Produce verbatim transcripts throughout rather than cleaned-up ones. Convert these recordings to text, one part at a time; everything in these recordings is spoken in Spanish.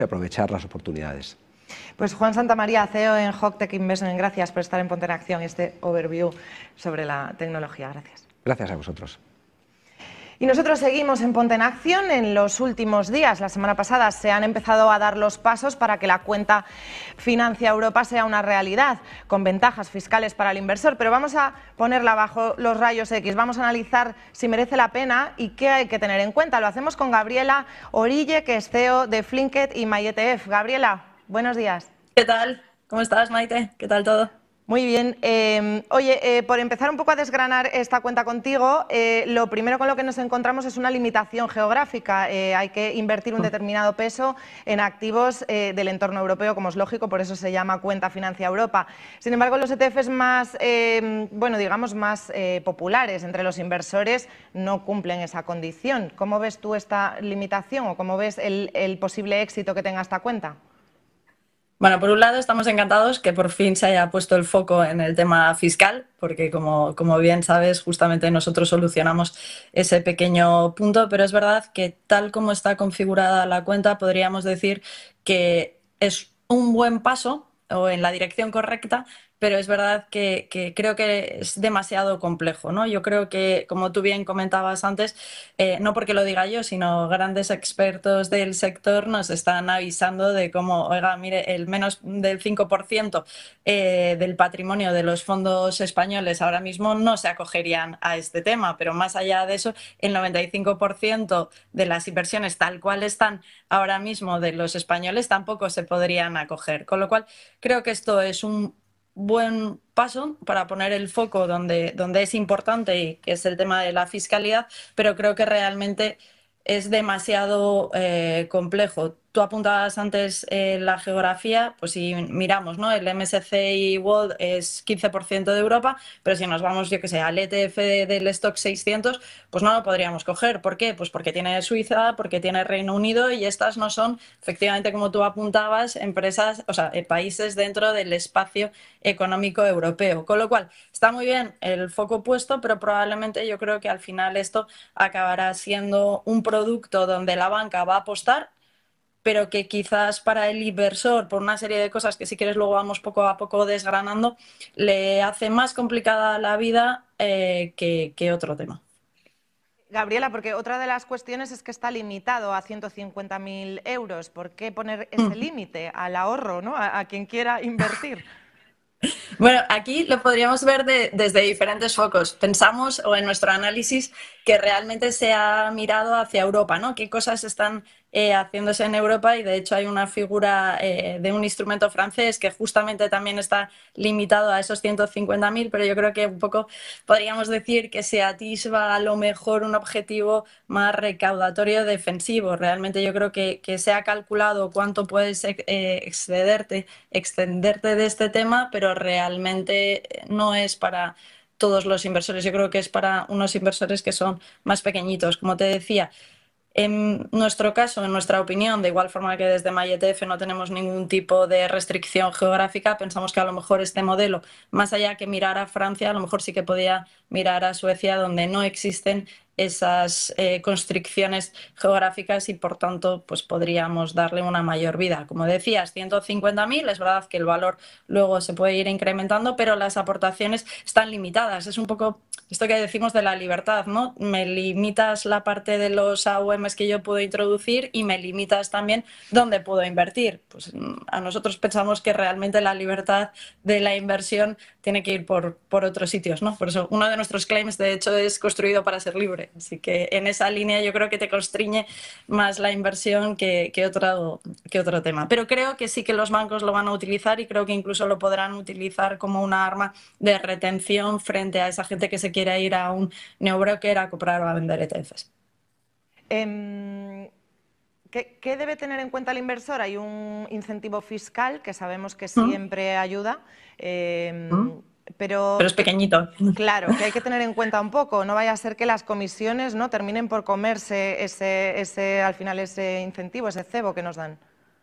y aprovechar las oportunidades. Pues Juan Santamaría, C E O en Hoctech Investment, gracias por estar en Ponte en Acción y este overview sobre la tecnología. Gracias. Gracias a vosotros. Y nosotros seguimos en Ponte en Acción. En los últimos días, la semana pasada, se han empezado a dar los pasos para que la cuenta Financia Europa sea una realidad, con ventajas fiscales para el inversor. Pero vamos a ponerla bajo los rayos X. Vamos a analizar si merece la pena y qué hay que tener en cuenta. Lo hacemos con Gabriela Orille, que es C E O de Flinket y MyETF. Gabriela, buenos días. ¿Qué tal? ¿Cómo estás, Maite? ¿Qué tal todo? Muy bien. Eh, oye, eh, por empezar un poco a desgranar esta cuenta contigo, eh, lo primero con lo que nos encontramos es una limitación geográfica. Eh, hay que invertir un determinado peso en activos eh, del entorno europeo, como es lógico, por eso se llama cuenta Financia Europa. Sin embargo, los E T Fs más, eh, bueno, digamos, más eh, populares entre los inversores no cumplen esa condición. ¿Cómo ves tú esta limitación o cómo ves el, el posible éxito que tenga esta cuenta? Bueno, por un lado estamos encantados que por fin se haya puesto el foco en el tema fiscal, porque como, como bien sabes, justamente nosotros solucionamos ese pequeño punto, pero es verdad que tal como está configurada la cuenta, podríamos decir que es un buen paso o en la dirección correcta, pero es verdad que, que creo que es demasiado complejo, ¿no? Yo creo que, como tú bien comentabas antes, eh, no porque lo diga yo, sino grandes expertos del sector nos están avisando de cómo, oiga, mire, el menos del cinco por ciento eh, del patrimonio de los fondos españoles ahora mismo no se acogerían a este tema, pero más allá de eso, el noventa y cinco por ciento de las inversiones tal cual están ahora mismo de los españoles tampoco se podrían acoger, con lo cual creo que esto es un buen paso para poner el foco donde, donde es importante y que es el tema de la fiscalidad, pero creo que realmente es demasiado eh, complejo. Tú apuntabas antes eh, la geografía, pues si miramos, ¿no? El M S C I World es quince por ciento de Europa, pero si nos vamos, yo que sé, al E T F del Stock seiscientos, pues no lo podríamos coger. ¿Por qué? Pues porque tiene Suiza, porque tiene Reino Unido y estas no son, efectivamente, como tú apuntabas, empresas, o sea, eh, países dentro del espacio económico europeo. Con lo cual, está muy bien el foco puesto, pero probablemente yo creo que al final esto acabará siendo un producto donde la banca va a apostar, pero que quizás para el inversor, por una serie de cosas que si quieres luego vamos poco a poco desgranando, le hace más complicada la vida eh, que, que otro tema. Gabriela, porque otra de las cuestiones es que está limitado a ciento cincuenta mil euros. ¿Por qué poner ese límite al ahorro, ¿no? a, a quien quiera invertir? Bueno, aquí lo podríamos ver de, desde diferentes focos. Pensamos, o en nuestro análisis, que realmente se ha mirado hacia Europa, ¿no? ¿Qué cosas están eh, haciéndose en Europa? Y de hecho hay una figura eh, de un instrumento francés que justamente también está limitado a esos ciento cincuenta mil, pero yo creo que un poco podríamos decir que se atisba a lo mejor un objetivo más recaudatorio defensivo. Realmente yo creo que, que se ha calculado cuánto puedes eh, excederte, extenderte de este tema, pero realmente no es para todos los inversores. Yo creo que es para unos inversores que son más pequeñitos. Como te decía, en nuestro caso, en nuestra opinión, de igual forma que desde MyETF no tenemos ningún tipo de restricción geográfica, pensamos que a lo mejor este modelo, más allá que mirar a Francia, a lo mejor sí que podía mirar a Suecia, donde no existen esas eh, constricciones geográficas y por tanto pues podríamos darle una mayor vida. Como decías, ciento cincuenta mil, es verdad que el valor luego se puede ir incrementando, pero las aportaciones están limitadas. Es un poco esto que decimos de la libertad, ¿no? Me limitas la parte de los A U Ms que yo puedo introducir y me limitas también dónde puedo invertir. Pues a nosotros pensamos que realmente la libertad de la inversión tiene que ir por, por otros sitios, ¿no? Por eso uno de nuestros claims, de hecho, es construido para ser libre. Así que en esa línea yo creo que te constriñe más la inversión que, que, otro, que otro tema. Pero creo que sí que los bancos lo van a utilizar y creo que incluso lo podrán utilizar como una arma de retención frente a esa gente que se quiere ir a un neobroker a comprar o a vender E T Fs. Eh, ¿qué, ¿Qué debe tener en cuenta el inversor? Hay un incentivo fiscal que sabemos que siempre ¿Mm? ayuda. Eh, ¿Mm? Pero, pero es pequeñito. Claro, que hay que tener en cuenta un poco, no vaya a ser que las comisiones no terminen por comerse ese, ese, al final ese incentivo, ese cebo que nos dan.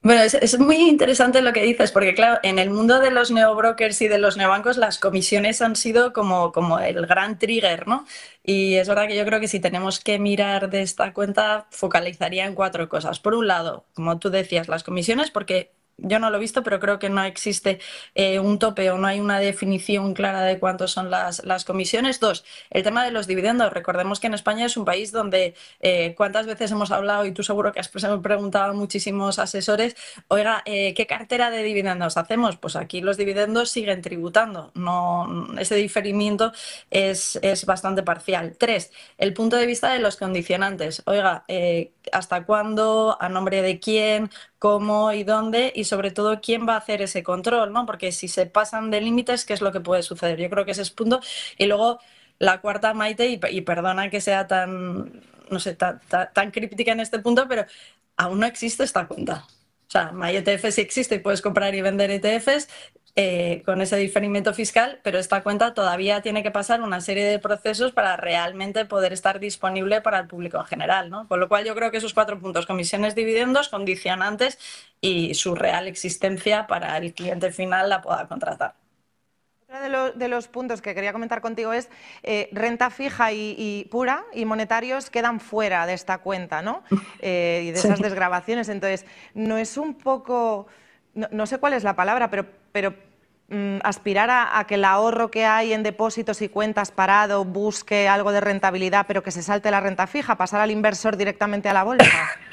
Bueno, es, es muy interesante lo que dices, porque claro, en el mundo de los neobrokers y de los neobancos las comisiones han sido como, como el gran trigger, ¿no? Y es verdad que yo creo que si tenemos que mirar de esta cuenta, focalizaría en cuatro cosas. Por un lado, como tú decías, las comisiones, porque yo no lo he visto, pero creo que no existe eh, un tope o no hay una definición clara de cuántos son las, las comisiones. Dos, el tema de los dividendos. Recordemos que en España es un país donde eh, cuántas veces hemos hablado, y tú seguro que has preguntado a muchísimos asesores, oiga, eh, ¿qué cartera de dividendos hacemos? Pues aquí los dividendos siguen tributando. No, ese diferimiento es, es bastante parcial. Tres, el punto de vista de los condicionantes. Oiga, eh, ¿hasta cuándo? ¿A nombre de quién? ¿Cómo y dónde? Y sobre todo, ¿quién va a hacer ese control? ¿No? Porque si se pasan de límites, ¿qué es lo que puede suceder? Yo creo que ese es punto. Y luego, la cuarta, Maite, y, y perdona que sea tan, no sé, tan, tan, tan críptica en este punto, pero aún no existe esta cuenta. O sea, MyETF sí existe y puedes comprar y vender E T Fs eh, con ese diferimiento fiscal, pero esta cuenta todavía tiene que pasar una serie de procesos para realmente poder estar disponible para el público en general, ¿no? Con lo cual yo creo que esos cuatro puntos, comisiones, dividendos, condicionantes y su real existencia para el cliente final la pueda contratar. Otro de, lo, de los puntos que quería comentar contigo es eh, renta fija y, y pura y monetarios quedan fuera de esta cuenta, ¿no? Eh, y de esas sí. desgravaciones. Entonces, no es un poco, no, no sé cuál es la palabra, pero, pero mm, aspirar a, a que el ahorro que hay en depósitos y cuentas parado busque algo de rentabilidad, pero que se salte la renta fija, pasar al inversor directamente a la bolsa.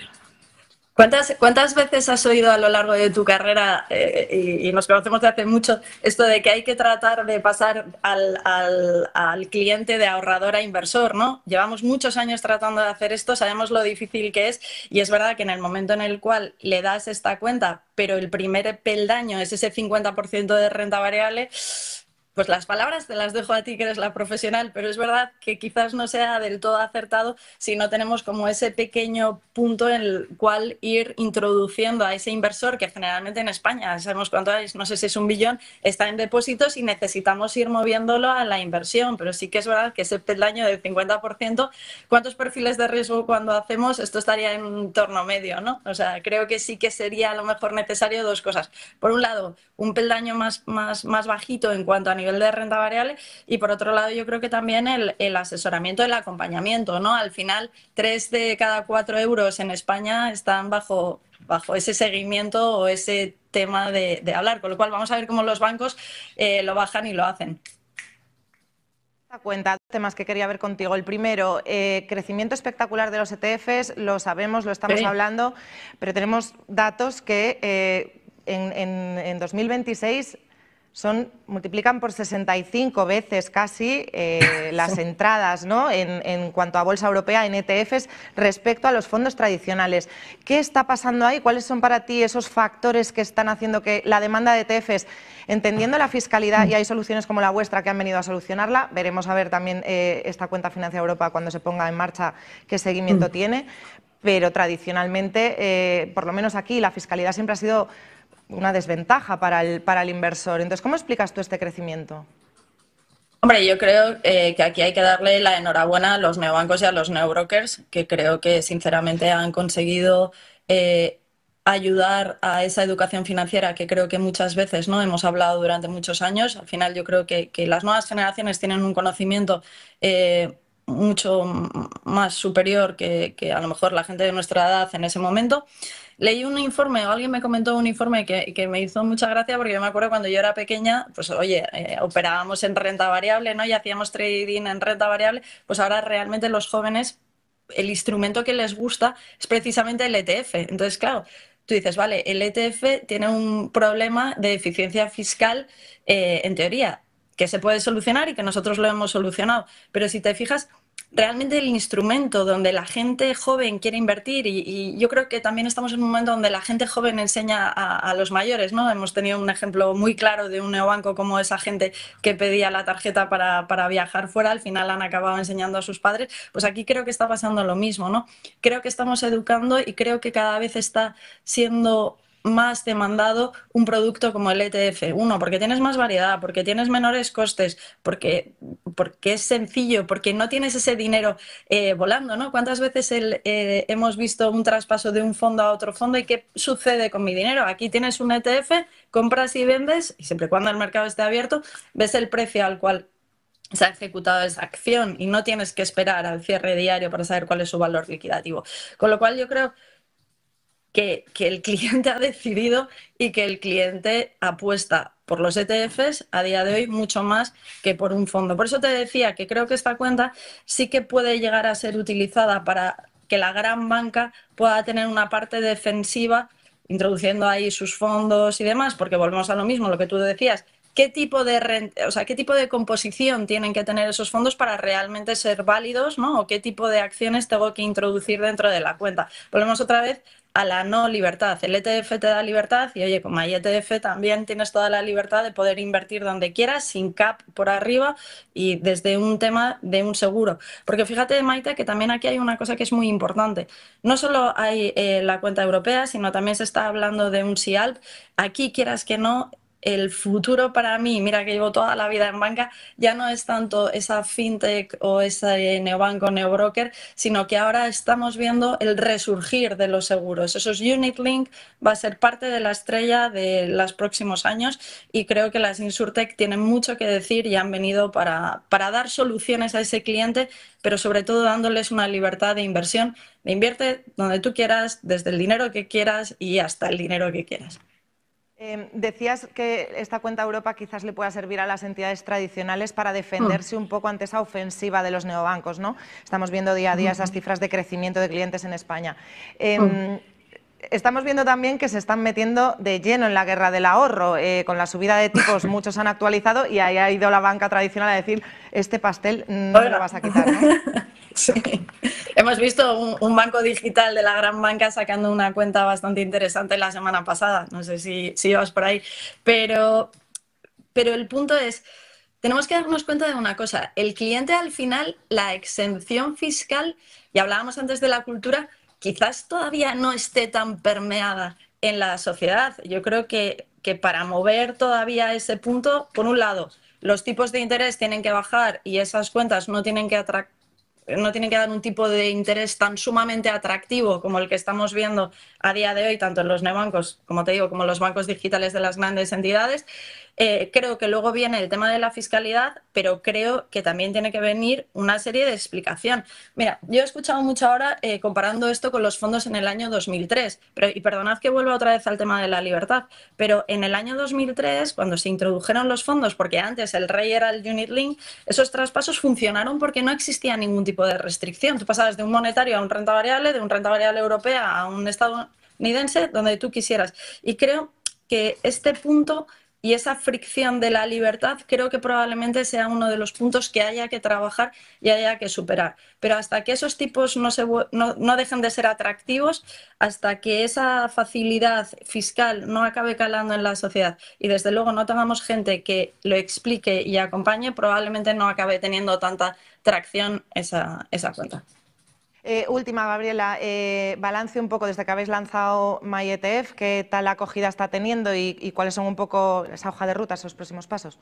¿Cuántas, ¿Cuántas veces has oído a lo largo de tu carrera, eh, y, y nos conocemos de hace mucho, esto de que hay que tratar de pasar al, al, al cliente de ahorrador a inversor, ¿no? Llevamos muchos años tratando de hacer esto, sabemos lo difícil que es y es verdad que en el momento en el cual le das esta cuenta, pero el primer peldaño es ese cincuenta por ciento de renta variable, pues las palabras te las dejo a ti, que eres la profesional, pero es verdad que quizás no sea del todo acertado si no tenemos como ese pequeño punto en el cual ir introduciendo a ese inversor, que generalmente en España, sabemos cuánto es, no sé si es un billón, está en depósitos y necesitamos ir moviéndolo a la inversión, pero sí que es verdad que ese peldaño del cincuenta por ciento, ¿cuántos perfiles de riesgo cuando hacemos? Esto estaría en un torno medio, ¿no? O sea, creo que sí que sería a lo mejor necesario dos cosas. Por un lado, un peldaño más, más, más bajito en cuanto a nivel de renta variable y por otro lado yo creo que también el, el asesoramiento, el acompañamiento, ¿no? Al final, tres de cada cuatro euros en España están bajo, bajo ese seguimiento o ese tema de, de hablar, con lo cual vamos a ver cómo los bancos eh, lo bajan y lo hacen. Cuenta, temas que quería ver contigo. El primero, eh, crecimiento espectacular de los E T Fs, lo sabemos, lo estamos sí. hablando, pero tenemos datos que eh, en, en, en dos mil veintiséis son, multiplican por sesenta y cinco veces casi eh, las entradas, ¿no? en, en cuanto a bolsa europea en E T Fs respecto a los fondos tradicionales. ¿Qué está pasando ahí? ¿Cuáles son para ti esos factores que están haciendo que la demanda de E T Fs, entendiendo la fiscalidad, y hay soluciones como la vuestra que han venido a solucionarla, veremos a ver también eh, esta cuenta Financia Europa cuando se ponga en marcha qué seguimiento tiene, pero tradicionalmente, eh, por lo menos aquí, la fiscalidad siempre ha sido una desventaja para el, para el inversor. Entonces, ¿cómo explicas tú este crecimiento? Hombre, yo creo eh, que aquí hay que darle la enhorabuena a los neobancos y a los neobrokers, que creo que sinceramente han conseguido eh, ayudar a esa educación financiera que creo que muchas veces no hemos hablado durante muchos años. Al final yo creo que, que las nuevas generaciones tienen un conocimiento eh, mucho más superior que, que a lo mejor la gente de nuestra edad en ese momento. Leí un informe, o alguien me comentó un informe que, que me hizo mucha gracia porque yo me acuerdo cuando yo era pequeña, pues oye, eh, operábamos en renta variable, ¿no? Y hacíamos trading en renta variable, pues ahora realmente los jóvenes, el instrumento que les gusta es precisamente el E T F. Entonces, claro, tú dices, vale, el E T F tiene un problema de eficiencia fiscal, eh, en teoría, que se puede solucionar y que nosotros lo hemos solucionado. Pero si te fijas, realmente el instrumento donde la gente joven quiere invertir y, y yo creo que también estamos en un momento donde la gente joven enseña a, a los mayores, ¿no? Hemos tenido un ejemplo muy claro de un neobanco como esa gente que pedía la tarjeta para, para viajar fuera, al final han acabado enseñando a sus padres. Pues aquí creo que está pasando lo mismo, ¿no? Creo que estamos educando y creo que cada vez está siendo más demandado un producto como el E T F. Uno, porque tienes más variedad, porque tienes menores costes, porque, porque es sencillo, porque no tienes ese dinero eh, volando, ¿no? ¿Cuántas veces el, eh, hemos visto un traspaso de un fondo a otro fondo y qué sucede con mi dinero? Aquí tienes un E T F, compras y vendes, y siempre y cuando el mercado esté abierto, ves el precio al cual se ha ejecutado esa acción y no tienes que esperar al cierre diario para saber cuál es su valor liquidativo. Con lo cual yo creo que, que el cliente ha decidido y que el cliente apuesta por los E T Fs a día de hoy mucho más que por un fondo. Por eso te decía que creo que esta cuenta sí que puede llegar a ser utilizada para que la gran banca pueda tener una parte defensiva, introduciendo ahí sus fondos y demás, porque volvemos a lo mismo, lo que tú decías, ¿qué tipo de rent- o sea, qué tipo de composición tienen que tener esos fondos para realmente ser válidos, ¿no? O qué tipo de acciones tengo que introducir dentro de la cuenta. Volvemos otra vez a la no libertad. El E T F te da libertad y, oye, como hay E T F, también tienes toda la libertad de poder invertir donde quieras, sin cap por arriba y desde un tema de un seguro. Porque fíjate, Maite, que también aquí hay una cosa que es muy importante. No solo hay eh, la cuenta europea, sino también se está hablando de un S I A L P. Aquí, quieras que no, el futuro para mí, mira que llevo toda la vida en banca, ya no es tanto esa fintech o ese neobanco, neobroker, sino que ahora estamos viendo el resurgir de los seguros. Esos unit link va a ser parte de la estrella de los próximos años y creo que las Insurtech tienen mucho que decir y han venido para, para dar soluciones a ese cliente, pero sobre todo dándoles una libertad de inversión, de invierte donde tú quieras, desde el dinero que quieras y hasta el dinero que quieras. Eh, decías que esta cuenta Europa quizás le pueda servir a las entidades tradicionales para defenderse un poco ante esa ofensiva de los neobancos, ¿no? Estamos viendo día a día esas cifras de crecimiento de clientes en España. Eh, Estamos viendo también que se están metiendo de lleno en la guerra del ahorro. Eh, con la subida de tipos muchos han actualizado y ahí ha ido la banca tradicional a decir este pastel no me lo vas a quitar, ¿no? Sí. Hemos visto un, un banco digital de la gran banca sacando una cuenta bastante interesante la semana pasada. No sé si, si vas por ahí, pero, pero el punto es, tenemos que darnos cuenta de una cosa. El cliente al final, la exención fiscal, y hablábamos antes de la cultura, quizás todavía no esté tan permeada en la sociedad. Yo creo que, que para mover todavía ese punto, por un lado, los tipos de interés tienen que bajar y esas cuentas no tienen que atraer no tienen que dar un tipo de interés tan sumamente atractivo como el que estamos viendo a día de hoy, tanto en los neobancos, como te digo, como los bancos digitales de las grandes entidades. Eh, creo que luego viene el tema de la fiscalidad, pero creo que también tiene que venir una serie de explicación. Mira, yo he escuchado mucho ahora eh, comparando esto con los fondos en el año dos mil tres, pero, y perdonad que vuelva otra vez al tema de la libertad, pero en el año dos mil tres, cuando se introdujeron los fondos, porque antes el rey era el unit link, esos traspasos funcionaron porque no existía ningún tipo de restricción. Tú pasabas de un monetario a un renta variable, de un renta variable europea a un estadounidense, donde tú quisieras. Y creo que este punto y esa fricción de la libertad creo que probablemente sea uno de los puntos que haya que trabajar y haya que superar. Pero hasta que esos tipos no, se, no, no dejen de ser atractivos, hasta que esa facilidad fiscal no acabe calando en la sociedad y desde luego no tengamos gente que lo explique y acompañe, probablemente no acabe teniendo tanta tracción esa, esa cuenta. Eh, última, Gabriela, eh, balance un poco desde que habéis lanzado MyETF, qué tal acogida está teniendo y, y cuáles son un poco esa hoja de ruta, esos próximos pasos.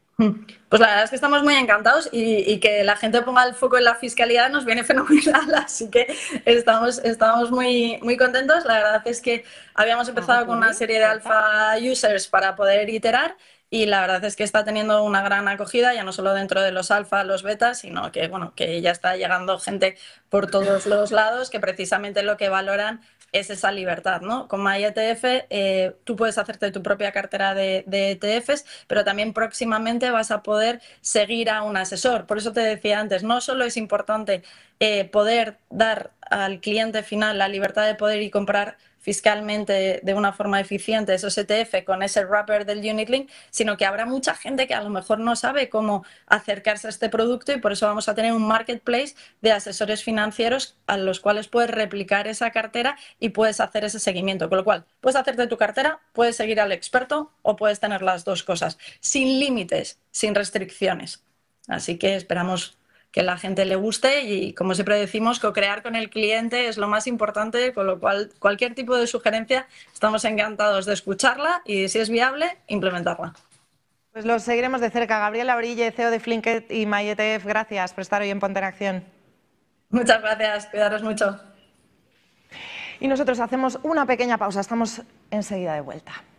Pues la verdad es que estamos muy encantados y, y que la gente ponga el foco en la fiscalidad nos viene fenomenal, así que estamos, estamos muy, muy contentos. La verdad es que habíamos empezado con una serie de alfa users para poder iterar y la verdad es que está teniendo una gran acogida, ya no solo dentro de los alfa, los betas, sino que, bueno, que ya está llegando gente por todos los lados que precisamente lo que valoran es esa libertad, ¿no? Con MyETF eh, tú puedes hacerte tu propia cartera de, de E T Fs, pero también próximamente vas a poder seguir a un asesor. Por eso te decía antes, no solo es importante eh, poder dar al cliente final la libertad de poder y comprar fiscalmente de una forma eficiente esos E T F con ese wrapper del unit link, sino que habrá mucha gente que a lo mejor no sabe cómo acercarse a este producto y por eso vamos a tener un marketplace de asesores financieros a los cuales puedes replicar esa cartera y puedes hacer ese seguimiento. Con lo cual, puedes hacerte tu cartera, puedes seguir al experto o puedes tener las dos cosas, sin límites, sin restricciones. Así que esperamos que la gente le guste y, como siempre decimos, co-crear con el cliente es lo más importante, con lo cual cualquier tipo de sugerencia estamos encantados de escucharla y, si es viable, implementarla. Pues lo seguiremos de cerca. Gabriela Orille, C E O de Flinkit y MyETF, gracias por estar hoy en Ponte en Acción. Muchas gracias, cuidaros mucho. Y nosotros hacemos una pequeña pausa, estamos enseguida de vuelta.